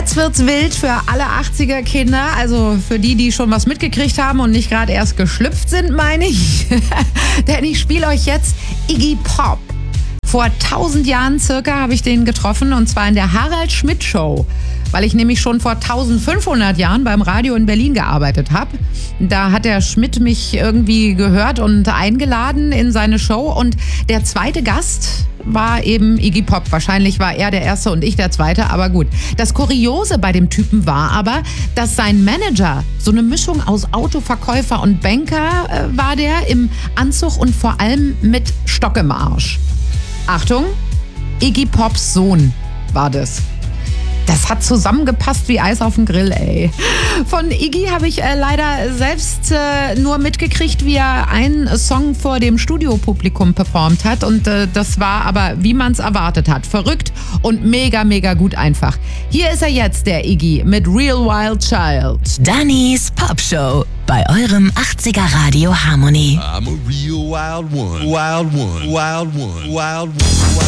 Jetzt wird's wild für alle 80er-Kinder, also für die schon was mitgekriegt haben und nicht gerade erst geschlüpft sind, meine ich. Denn ich spiele euch jetzt Iggy Pop. Vor 1000 Jahren circa habe ich den getroffen, und zwar in der Harald Schmidt Show, weil ich nämlich schon vor 1500 Jahren beim Radio in Berlin gearbeitet habe. Da hat der Schmidt mich irgendwie gehört und eingeladen in seine Show, und der zweite Gast war eben Iggy Pop. Wahrscheinlich war er der Erste und ich der Zweite, aber gut. Das Kuriose bei dem Typen war aber, dass sein Manager so eine Mischung aus Autoverkäufer und Banker war, der im Anzug und vor allem mit Stock im Arsch. Achtung, Iggy Pops Sohn war das. Das hat zusammengepasst wie Eis auf dem Grill, ey. Von Iggy habe ich leider selbst nur mitgekriegt, wie er einen Song vor dem Studiopublikum performt hat. Und das war aber, wie man es erwartet hat. Verrückt und mega, mega gut einfach. Hier ist er jetzt, der Iggy, mit Real Wild Child. Dannys Pop Show bei eurem 80er Radio Harmony. I'm a real wild one. Wild one. Wild one. Wild one.